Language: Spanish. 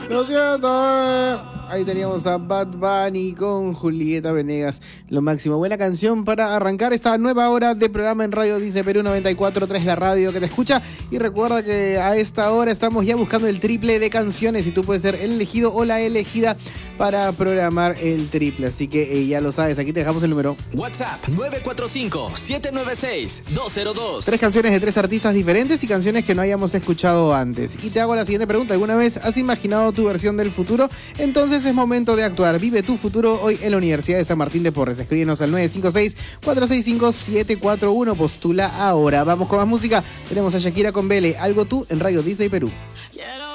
Lo siento. Ahí teníamos a Bad Bunny con Julieta Venegas. Lo máximo. Buena canción para arrancar esta nueva hora de programa en Radio Dice Perú 94.3, la radio que te escucha. Y recuerda que a esta hora estamos ya buscando el triple de canciones y tú puedes ser el elegido o la elegida para programar el triple. Así que ya lo sabes, aquí te dejamos el número. WhatsApp 945-796-202. 3 canciones de 3 artistas diferentes y canciones que no hayamos escuchado antes. Y te hago la siguiente pregunta. ¿Alguna vez has imaginado tu versión del futuro? Entonces es momento de actuar. Vive tu futuro hoy en la Universidad de San Martín de Porres. Escríbenos al 956-465-741. Postula ahora. Vamos con más música. Tenemos a Shakira con Vele. Algo tú en Radio Dice Perú. Quiero